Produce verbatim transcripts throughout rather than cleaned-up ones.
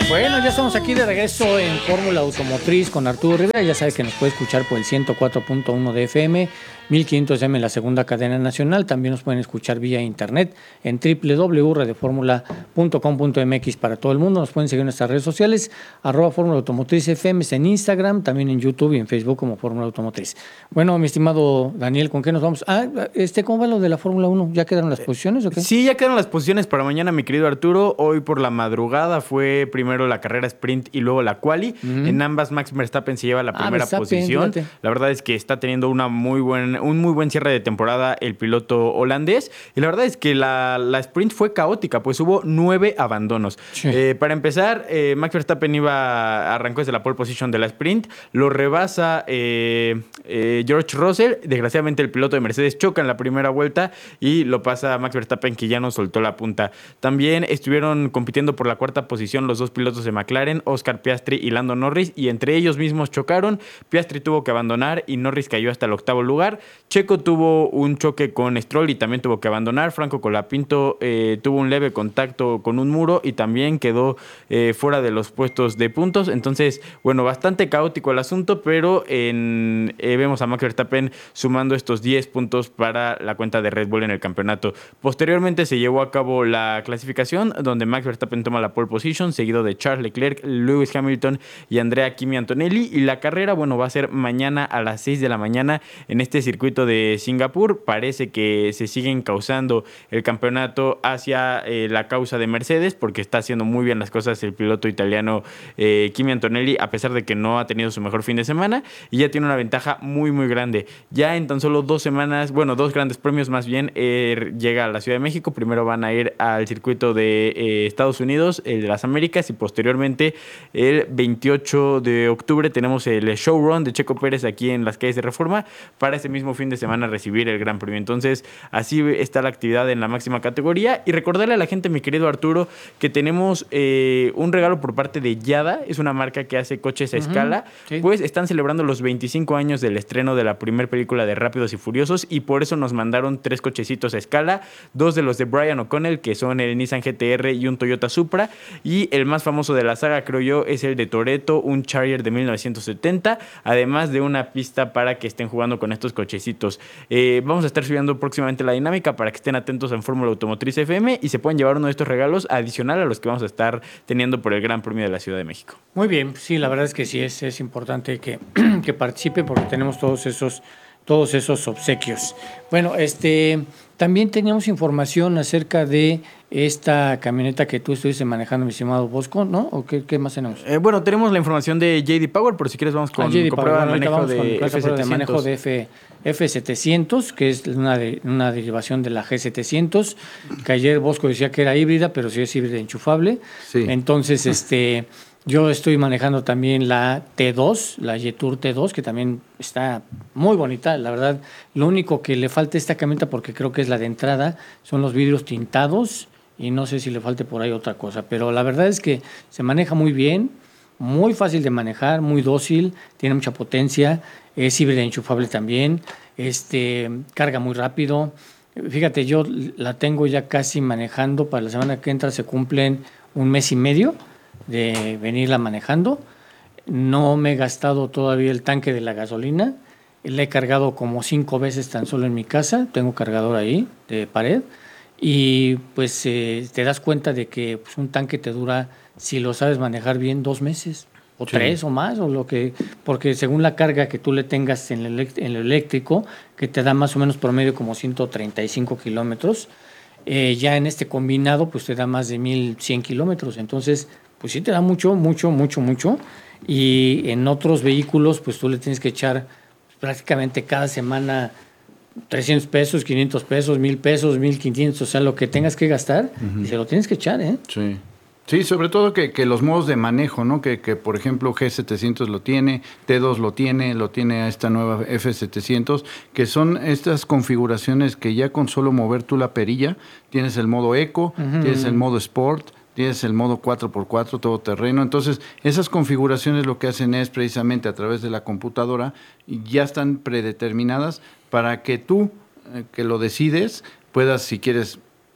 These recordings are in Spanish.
Bueno, ya estamos aquí de regreso en Fórmula Automotriz con Arturo Rivera. Ya sabes que nos puede escuchar por el ciento cuatro punto uno de F M, mil quinientos M en la segunda cadena nacional. También nos pueden escuchar vía internet en doble u doble u doble u punto radio fórmula punto com punto m x para todo el mundo. Nos pueden seguir en nuestras redes sociales, arroba Fórmula Automotriz F M en Instagram, también en YouTube y en Facebook como Fórmula Automotriz. Bueno, mi estimado Daniel, ¿con qué nos vamos? Ah, este, ¿cómo va lo de la Fórmula uno? ¿Ya quedaron las posiciones o qué? Sí, ya quedaron las posiciones para mañana, mi querido Arturo. Hoy por la madrugada fue primero la carrera sprint y luego la quali. Uh-huh. En ambas Max Verstappen se lleva la primera ah, posición. Fíjate. La verdad es que está teniendo una muy buen, un muy buen cierre de temporada el piloto holandés. Y la verdad es que la, la sprint fue caótica, pues hubo nueve abandonos. Sí. Eh, para empezar, eh, Max Verstappen iba, arrancó desde la pole position de la sprint, lo rebasa eh, eh, George Russell. Desgraciadamente el piloto de Mercedes choca en la primera vuelta y lo pasa Max Verstappen, que ya no soltó la punta. También estuvieron compitiendo por la cuarta posición los dos pilotos de McLaren, Oscar Piastri y Lando Norris, y entre ellos mismos chocaron. Piastri tuvo que abandonar y Norris cayó hasta el octavo lugar. Checo tuvo un choque con Stroll y también tuvo que abandonar. Franco Colapinto eh, tuvo un leve contacto con un muro y también quedó eh, fuera de los puestos de puntos. Entonces, bueno, bastante caótico el asunto, pero en, eh, vemos a Max Verstappen sumando estos diez puntos para la cuenta de Red Bull en el campeonato. Posteriormente se llevó a cabo la clasificación, donde Max Verstappen toma la pole position, seguido de Charles Leclerc, Lewis Hamilton y Andrea Kimi Antonelli. Y la carrera, bueno, va a ser mañana a las seis de la mañana en este circuito de Singapur. Parece que se sigue encauzando el campeonato hacia eh, la causa de Mercedes, porque está haciendo muy bien las cosas el piloto italiano eh, Kimi Antonelli, a pesar de que no ha tenido su mejor fin de semana, y ya tiene una ventaja muy muy grande. Ya en tan solo dos semanas, bueno, dos grandes premios más bien, eh, llega a la Ciudad de México. Primero van a ir al circuito de eh, Estados Unidos, el de las Américas, y posteriormente el veintiocho de octubre tenemos el showrun de Checo Pérez aquí en las calles de Reforma, para ese mismo fin de semana recibir el Gran Premio. Entonces, así está la actividad en la máxima categoría. Y recordarle a la gente, mi querido Arturo, que tenemos eh, un regalo por parte de Yada. Es una marca que hace coches a uh-huh. escala. Sí. Pues están celebrando los veinticinco años del estreno de la primera película de Rápidos y Furiosos, y por eso nos mandaron tres cochecitos a escala, dos de los de Brian O'Connell, que son el Nissan G T R y un Toyota Supra, y el más famoso de la saga, creo yo, es el de Toretto, un Charger de mil novecientos setenta, además de una pista para que estén jugando con estos cochecitos. Eh, vamos a estar subiendo próximamente la dinámica para que estén atentos en Fórmula Automotriz F M y se puedan llevar uno de estos regalos adicional a los que vamos a estar teniendo por el Gran Premio de la Ciudad de México. Muy bien, sí, la verdad es que sí, es, es importante que, que participe, porque tenemos todos esos, todos esos obsequios. Bueno, este... también teníamos información acerca de esta camioneta que tú estuviste manejando, mi estimado Bosco, ¿no? ¿O qué, qué más tenemos? Eh, bueno, tenemos la información de J D Power, por si quieres vamos con, ah, con prueba bueno, de manejo de F setecientos. De manejo de F, F setecientos, que es una, de, una derivación de la G setecientos, que ayer Bosco decía que era híbrida, pero sí es híbrida enchufable. Sí. Entonces, este... yo estoy manejando también la T dos, la Jetour T dos, que también está muy bonita. La verdad, lo único que le falta a esta camioneta, porque creo que es la de entrada, son los vidrios tintados, y no sé si le falte por ahí otra cosa. Pero la verdad es que se maneja muy bien, muy fácil de manejar, muy dócil, tiene mucha potencia, es híbrida enchufable también, este, carga muy rápido. Fíjate, yo la tengo ya casi manejando. Para la semana que entra se cumplen un mes y medio de venirla manejando. No me he gastado todavía el tanque de la gasolina. La he cargado como cinco veces tan solo en mi casa. Tengo cargador ahí de pared. Y pues eh, te das cuenta de que pues, un tanque te dura, si lo sabes manejar bien, dos meses. O sí. tres o más, o lo que, porque según la carga que tú le tengas en el, en el eléctrico, que te da más o menos promedio como ciento treinta y cinco kilómetros, eh, ya en este combinado pues te da más de mil cien kilómetros. Entonces, pues sí te da mucho, mucho, mucho, mucho. Y en otros vehículos, pues tú le tienes que echar prácticamente cada semana trescientos pesos, quinientos pesos, mil pesos, mil quinientos, o sea, lo que tengas que gastar, uh-huh. y se lo tienes que echar, ¿eh? Sí. Sí, sobre todo que, que los modos de manejo, ¿no? Que, que, por ejemplo, G setecientos lo tiene, T dos lo tiene, lo tiene esta nueva F setecientos, que son estas configuraciones que ya con solo mover tú la perilla, tienes el modo Eco, uh-huh. tienes el modo Sport, tienes el modo cuatro por cuatro todoterreno. Entonces, esas configuraciones lo que hacen es precisamente a través de la computadora, ya están predeterminadas para que tú, eh, que lo decides, puedas, si quieres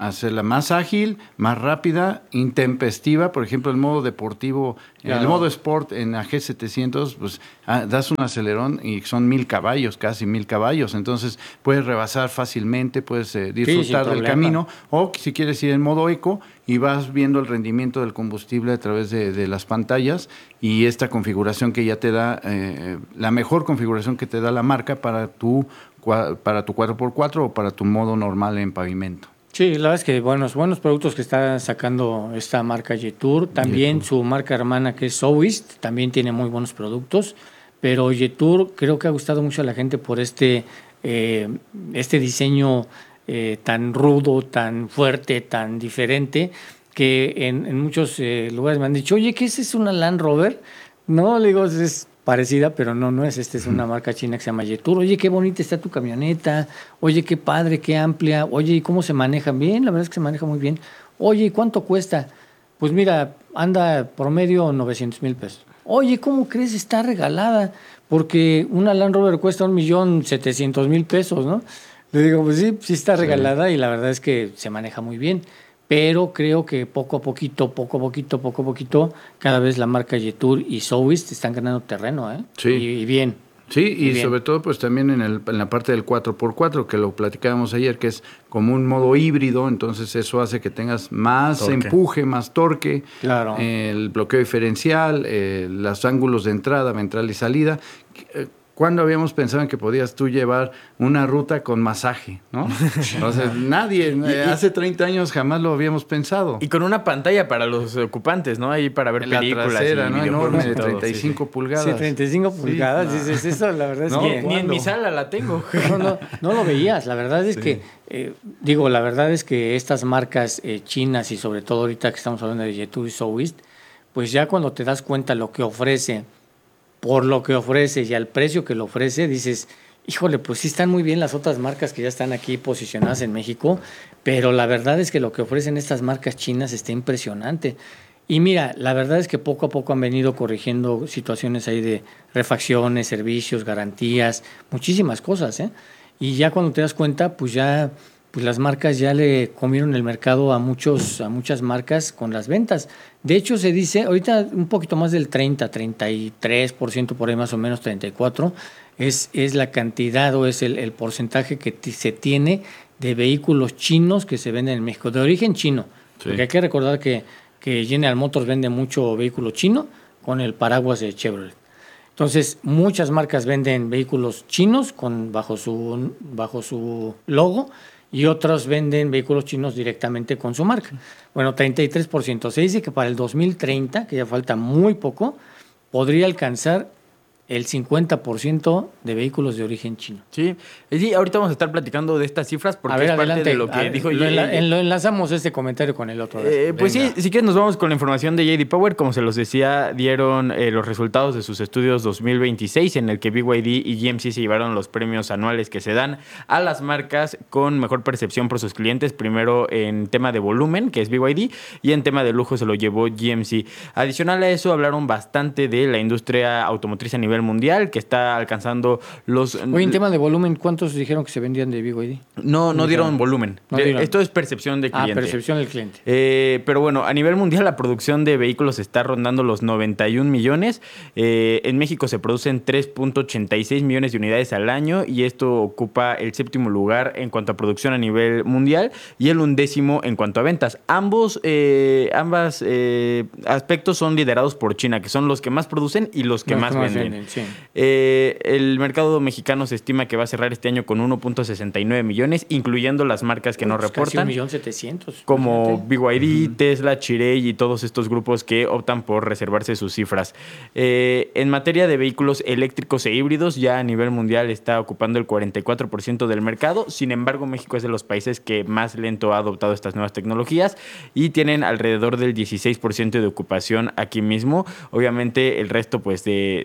hacerla más ágil, más rápida, intempestiva. Por ejemplo, el modo deportivo, claro. El modo sport en la G setecientos, pues ah, das un acelerón y son mil caballos, casi mil caballos. Entonces puedes rebasar fácilmente, puedes eh, disfrutar sí, del camino. O si quieres ir en modo eco y vas viendo el rendimiento del combustible a través de, de las pantallas y esta configuración que ya te da, eh, la mejor configuración que te da la marca para tu, para tu cuatro por cuatro o para tu modo normal en pavimento. Sí, la verdad es que buenos, buenos productos que está sacando esta marca Jetour. También Jetour. Su marca hermana que es Soueast, también tiene muy buenos productos. Pero Jetour creo que ha gustado mucho a la gente por este, eh, este diseño eh, tan rudo, tan fuerte, tan diferente, que en, en muchos eh, lugares me han dicho, oye, ¿qué es? ¿Es una Land Rover? No, le digo, es parecida, pero no, no es. Esta es una marca china que se llama Jetour. Oye, qué bonita está tu camioneta. Oye, qué padre, qué amplia. Oye, ¿y cómo se maneja? Bien, la verdad es que se maneja muy bien. Oye, ¿y cuánto cuesta? Pues mira, anda promedio novecientos mil pesos. Oye, ¿cómo crees? Está regalada. Porque una Land Rover cuesta un millón setecientos mil pesos, ¿no? Le digo, pues sí, sí está regalada sí. Y la verdad es que se maneja muy bien. Pero creo que poco a poquito, poco a poquito, poco a poquito, cada vez la marca Jetour y Soueast están ganando terreno, ¿eh? Sí. Y, y bien. Sí, y, y bien. Sobre todo pues también en, el, en la parte del cuatro por cuatro, que lo platicábamos ayer, que es como un modo híbrido, entonces eso hace que tengas más torque. empuje, más torque, claro. eh, el bloqueo diferencial, eh, los ángulos de entrada, ventral y salida. Eh, ¿Cuándo habíamos pensado en que podías tú llevar una ruta con masaje, no? Entonces, nadie, eh, hace treinta años jamás lo habíamos pensado. Y con una pantalla para los ocupantes, ¿no? Ahí para ver la películas. Trasera, y ¿no? Enorme, de treinta y cinco sí, sí. pulgadas. Sí, treinta y cinco pulgadas, sí, dices, eso la verdad es no, que... Ni en mi sala la tengo. No, no, no lo veías, la verdad es sí. que, eh, digo, la verdad es que estas marcas eh, chinas y sobre todo ahorita que estamos hablando de Jetour y Soueast, pues ya cuando te das cuenta lo que ofrece, por lo que ofrece y al precio que lo ofrece, dices, híjole, pues sí están muy bien las otras marcas que ya están aquí posicionadas en México, pero la verdad es que lo que ofrecen estas marcas chinas está impresionante. Y mira, la verdad es que poco a poco han venido corrigiendo situaciones ahí de refacciones, servicios, garantías, muchísimas cosas, ¿eh? Y ya cuando te das cuenta, pues ya pues las marcas ya le comieron el mercado a muchos a muchas marcas con las ventas. De hecho, se dice, ahorita un poquito más del treinta, treinta y tres por ciento, por ahí más o menos treinta y cuatro por ciento, es, es la cantidad o es el, el porcentaje que t- se tiene de vehículos chinos que se venden en México, de origen chino. Sí. Porque hay que recordar que, que General Motors vende mucho vehículo chino con el paraguas de Chevrolet. Entonces, muchas marcas venden vehículos chinos con bajo su, bajo su logo, y otros venden vehículos chinos directamente con su marca. Bueno, treinta y tres por ciento. Se dice que para el dos mil treinta, que ya falta muy poco, podría alcanzar el cincuenta por ciento de vehículos de origen chino. Sí, sí, ahorita vamos a estar platicando de estas cifras porque ver, es parte adelante. de lo que a, dijo lo, enla, en, lo enlazamos este comentario con el otro. Eh, pues sí, sí que nos vamos con la información de J D Power. Como se los decía, dieron eh, los resultados de sus estudios dos mil veintiséis, en el que B Y D y G M C se llevaron los premios anuales que se dan a las marcas con mejor percepción por sus clientes. Primero en tema de volumen, que es B Y D, y en tema de lujo se lo llevó G M C. Adicional a eso, hablaron bastante de la industria automotriz a nivel mundial, que está alcanzando los... Oye, en tema de volumen, ¿cuántos dijeron que se vendían de B Y D? No, no dieron volumen. No dieron. Esto es percepción de cliente. Ah, percepción del cliente. Eh, pero bueno, a nivel mundial la producción de vehículos está rondando los noventa y un millones. Eh, en México se producen tres punto ochenta y seis millones de unidades al año y esto ocupa el séptimo lugar en cuanto a producción a nivel mundial y el undécimo en cuanto a ventas. Ambos eh, ambas eh, aspectos son liderados por China, que son los que más producen y los que los más, que más venden. venden sí. eh, el mercado mexicano se estima que va a cerrar este año con uno punto sesenta y nueve millones, incluyendo las marcas que pues no reportan. Casi un millón setecientos. Como B Y D, uh-huh. Tesla, Chery y todos estos grupos que optan por reservarse sus cifras. Eh, en materia de vehículos eléctricos e híbridos, ya a nivel mundial está ocupando el cuarenta y cuatro por ciento del mercado. Sin embargo, México es de los países que más lento ha adoptado estas nuevas tecnologías y tienen alrededor del dieciséis por ciento de ocupación aquí mismo. Obviamente, el resto pues de, de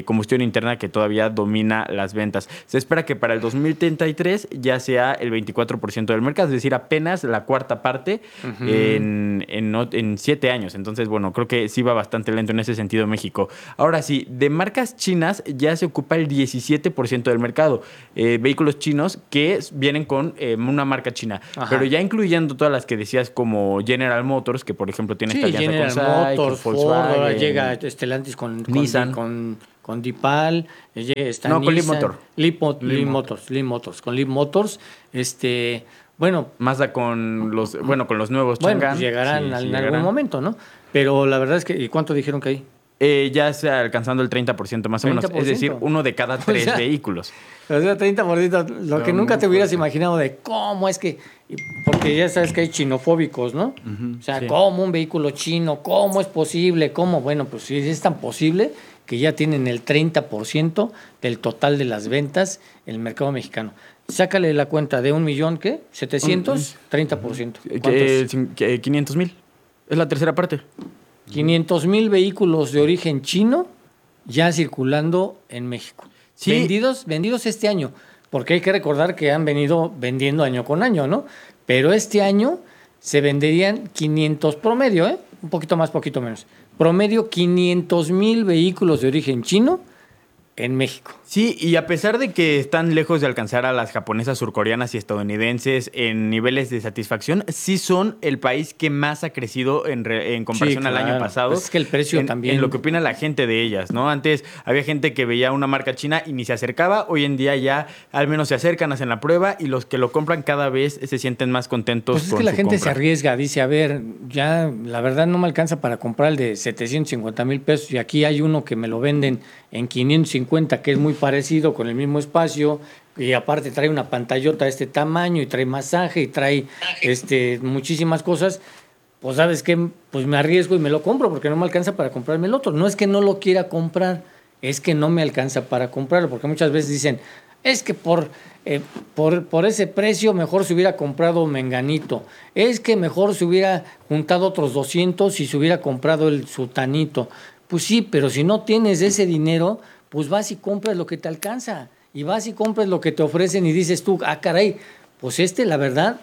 combustión interna que todavía domina las ventas. Se espera que para el dos mil treinta y tres ya sea el veinticuatro por ciento del mercado, es decir, apenas la cuarta parte uh-huh. en, en, en siete años. Entonces, bueno, creo que sí va bastante lento en ese sentido México. Ahora sí, de marcas chinas ya se ocupa el diecisiete por ciento del mercado. Eh, vehículos chinos que vienen con eh, una marca china. Ajá. Pero ya incluyendo todas las que decías como General Motors, que por ejemplo tiene sí, esta alianza General con SAIC, Motors, Volkswagen, Ford, ahora llega Stellantis con, con Nissan. Con, con Dipal, está no, Nissan, con Leap Motor. Leap, Leap, Leap Motors, Leap Motors, con Leap Motors, este, bueno, Mazda con los, bueno, con los nuevos bueno, Chang'an. Pues llegarán sí, en sí algún llegarán. momento, ¿no? Pero la verdad es que, ¿y cuánto dijeron que hay? Eh, ya se alcanzando el treinta por ciento más o menos, es decir, uno de cada tres o sea, vehículos. O sea, treinta por ciento, lo no, que nunca te hubieras imaginado de cómo es que, porque ya sabes que hay chinofóbicos, ¿no? Uh-huh, o sea, sí. ¿Cómo un vehículo chino? ¿Cómo es posible? ¿Cómo? Bueno, pues sí, es tan posible que ya tienen el treinta por ciento del total de las ventas en el mercado mexicano. Sácale la cuenta de un millón, ¿qué? ¿setecientos? treinta por ciento. ¿Cuántos? quinientos mil. Es la tercera parte. quinientos mil vehículos de origen chino ya circulando en México. Sí. Vendidos, vendidos este año, porque hay que recordar que han venido vendiendo año con año, ¿no? Pero este año se venderían quinientos promedio, ¿eh? Un poquito más, poquito menos. Promedio quinientos mil vehículos de origen chino en México. Sí, y a pesar de que están lejos de alcanzar a las japonesas, surcoreanas y estadounidenses en niveles de satisfacción, sí son el país que más ha crecido en, re, en comparación sí, claro. al año pasado. Pues es que el precio en, también. En lo que opina la gente de ellas, ¿no? Antes había gente que veía una marca china y ni se acercaba. Hoy en día ya al menos se acercan, hacen la prueba y los que lo compran cada vez se sienten más contentos pues es con que la su gente compra. Se arriesga, dice, a ver, ya la verdad no me alcanza para comprar el de setecientos cincuenta mil pesos y aquí hay uno que me lo venden en quinientos cincuenta, que es muy parecido, con el mismo espacio, y aparte trae una pantallota de este tamaño, y trae masaje, y trae este, muchísimas cosas, pues ¿sabes qué? Pues me arriesgo y me lo compro, porque no me alcanza para comprarme el otro. No es que no lo quiera comprar, es que no me alcanza para comprarlo, porque muchas veces dicen, es que por, eh, por, por ese precio mejor se hubiera comprado menganito, es que mejor se hubiera juntado otros doscientos y se hubiera comprado el sutanito. Pues sí, pero si no tienes ese dinero, pues vas y compras lo que te alcanza. Y vas y compras lo que te ofrecen y dices tú, ah, caray, pues este, la verdad,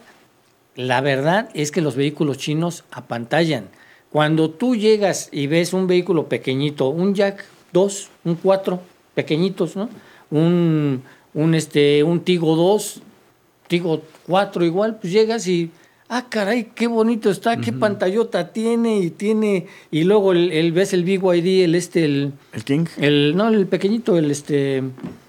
la verdad es que los vehículos chinos apantallan. Cuando tú llegas y ves un vehículo pequeñito, un Jack dos, un cuatro, pequeñitos, ¿no? Un, un, este, un Tigo dos, Tigo cuatro igual, pues llegas y... Ah, caray, qué bonito está, uh-huh. Qué pantallota tiene y tiene y luego el, el ves el B Y D, el este el el King, el no el pequeñito, el este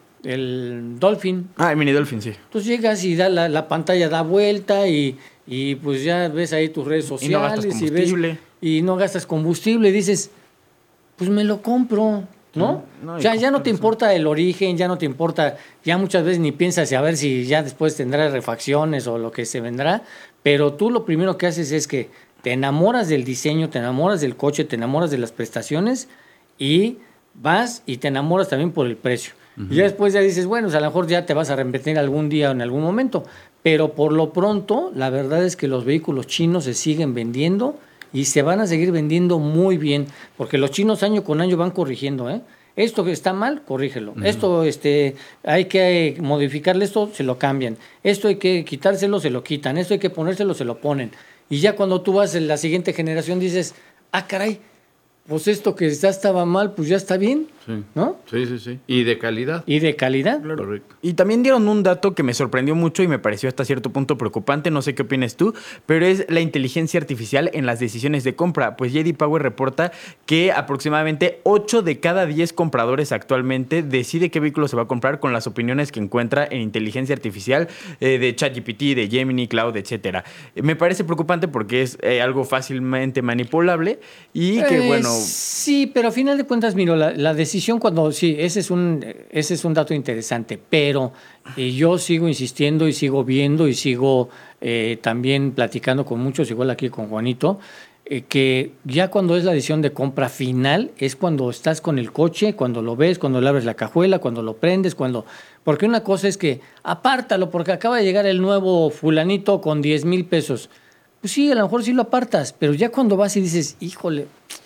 el Dolphin. Ah, el mini Dolphin, sí. Entonces llegas y da la, la pantalla da vuelta y, y pues ya ves ahí tus redes sociales y no gastas combustible y, ves, y no gastas combustible y dices, pues me lo compro. ¿No? no o sea, ya no te importa el origen, ya no te importa, ya muchas veces ni piensas a ver si ya después tendrá refacciones o lo que se vendrá, pero tú lo primero que haces es que te enamoras del diseño, te enamoras del coche, te enamoras de las prestaciones y vas y te enamoras también por el precio. Uh-huh. Y ya después ya dices, bueno, o sea, a lo mejor ya te vas a repetir algún día o en algún momento, pero por lo pronto la verdad es que los vehículos chinos se siguen vendiendo y se van a seguir vendiendo muy bien, porque los chinos año con año van corrigiendo, ¿eh? Esto que está mal, corrígelo. Uh-huh. Esto este, hay que modificarle esto, se lo cambian. Esto hay que quitárselo, se lo quitan. Esto hay que ponérselo, se lo ponen. Y ya cuando tú vas en la siguiente generación dices, ah, caray, pues esto que ya estaba mal, pues ya está bien, sí. ¿no? Sí, sí, sí. Y de calidad. Y de calidad. Claro. Correcto. Y también dieron un dato que me sorprendió mucho y me pareció hasta cierto punto preocupante, no sé qué opinas tú, pero es la inteligencia artificial en las decisiones de compra. Pues J D Power reporta que aproximadamente ocho de cada diez compradores actualmente decide qué vehículo se va a comprar con las opiniones que encuentra en inteligencia artificial eh, de ChatGPT, de Gemini, Cloud, etcétera. Me parece preocupante porque es eh, algo fácilmente manipulable y que, eh, bueno... Sí, pero a final de cuentas, mira, la, la decisión cuando... Sí, ese es un, ese es un dato interesante, pero eh, yo sigo insistiendo y sigo viendo y sigo eh, también platicando con muchos, igual aquí con Juanito, eh, que ya cuando es la decisión de compra final, es cuando estás con el coche, cuando lo ves, cuando le abres la cajuela, cuando lo prendes, cuando... Porque una cosa es que apártalo porque acaba de llegar el nuevo fulanito con diez mil pesos. Pues sí, a lo mejor sí lo apartas, pero ya cuando vas y dices, híjole...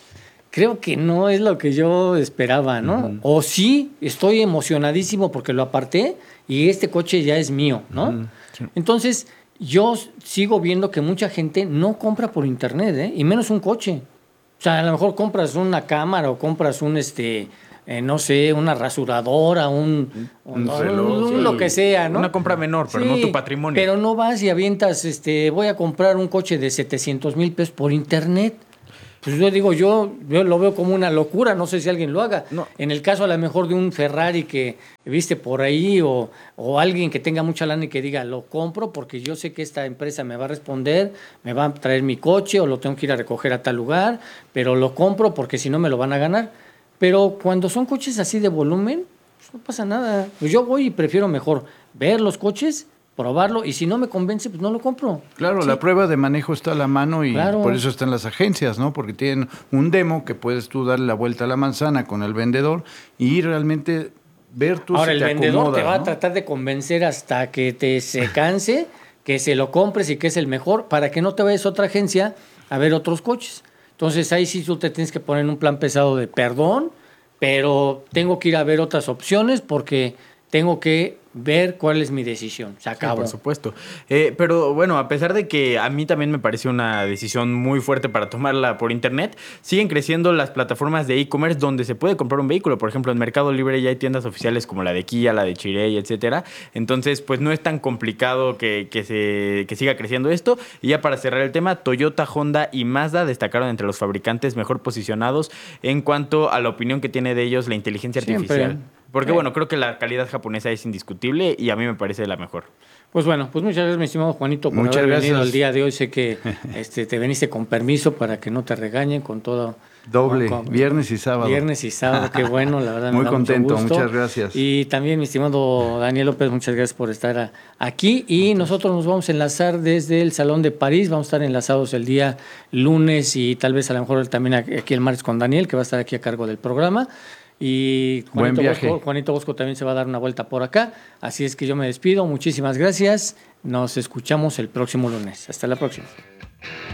creo que no es lo que yo esperaba, ¿no? Uh-huh. O sí, estoy emocionadísimo porque lo aparté y este coche ya es mío, ¿no? Uh-huh. Sí. Entonces, yo sigo viendo que mucha gente no compra por internet, ¿eh? Y menos un coche. O sea, a lo mejor compras una cámara o compras un, este, eh, no sé, una rasuradora, un, un, un, reloj, un sí. lo que sea, ¿no? Una compra menor, pero sí, no tu patrimonio. Pero no vas y avientas, este, voy a comprar un coche de setecientos mil pesos por internet. Pues yo digo, yo, yo lo veo como una locura, no sé si alguien lo haga. No. En el caso a lo mejor de un Ferrari que viste por ahí o, o alguien que tenga mucha lana y que diga, lo compro porque yo sé que esta empresa me va a responder, me va a traer mi coche o lo tengo que ir a recoger a tal lugar, pero lo compro porque si no me lo van a ganar. Pero cuando son coches así de volumen, pues no pasa nada. Pues yo voy y prefiero mejor ver los coches, probarlo, y si no me convence, pues no lo compro. Claro, sí. La prueba de manejo está a la mano y claro. Por eso están las agencias, ¿no? Porque tienen un demo que puedes tú darle la vuelta a la manzana con el vendedor y realmente ver tú Ahora, si te el vendedor acomoda, te va ¿no? a tratar de convencer hasta que te se canse, que se lo compres y que es el mejor, para que no te vayas a otra agencia a ver otros coches. Entonces ahí sí tú te tienes que poner en un plan pesado de perdón, pero tengo que ir a ver otras opciones porque tengo que ver cuál es mi decisión. Se acabó. Sí, por supuesto. Eh, pero bueno, a pesar de que a mí también me pareció una decisión muy fuerte para tomarla por internet, siguen creciendo las plataformas de e-commerce donde se puede comprar un vehículo. Por ejemplo, en Mercado Libre ya hay tiendas oficiales como la de Kia, la de Chery, etcétera. Entonces, pues no es tan complicado que, que, se, que siga creciendo esto. Y ya para cerrar el tema, Toyota, Honda y Mazda destacaron entre los fabricantes mejor posicionados en cuanto a la opinión que tiene de ellos la inteligencia Siempre. artificial. Porque, eh. bueno, creo que la calidad japonesa es indiscutible y a mí me parece la mejor. Pues bueno, pues muchas gracias, mi estimado Juanito, por muchas haber gracias. venido el día de hoy. Sé que este, te veniste con permiso para que no te regañen con todo. Doble, con, con, viernes y sábado. Viernes y sábado, qué bueno, la verdad. Muy me da contento, mucho gusto. Muchas gracias. Y también, mi estimado Daniel López, muchas gracias por estar a, aquí. Y nosotros nos vamos a enlazar desde el Salón de París. Vamos a estar enlazados el día lunes y tal vez a lo mejor también aquí el martes con Daniel, que va a estar aquí a cargo del programa. Y Juanito Bosco, Juanito Bosco también se va a dar una vuelta por acá. Así es que yo me despido. Muchísimas gracias. Nos escuchamos el próximo lunes. Hasta la próxima.